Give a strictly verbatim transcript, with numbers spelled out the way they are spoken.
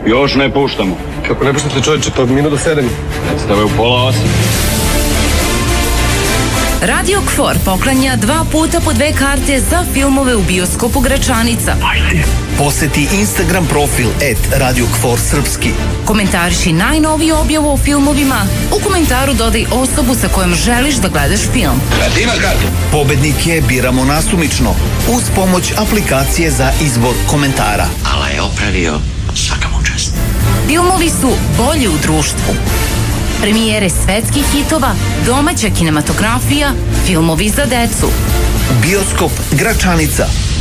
Još ne puštamo. Kako ne puštate, čovječe, pa minut do sedam. Predstave u pola osam. Radio Kfor poklanja dva puta po dve karte za filmove u bioskopu Gračanica. Ajde. Poseti Instagram profil et Radio Kfor Srpski. Komentariši najnoviju objavu o filmovima. U komentaru dodaj osobu sa kojom želiš da gledaš film. Ima kartu. Pobednike biramo nasumično uz pomoć aplikacije za izbor komentara. Ala je opravio, svaka mu čast. Filmovi su bolji u društvu. Premijere svetskih hitova, domaća kinematografija, filmovi za decu. Bioskop Gračanica.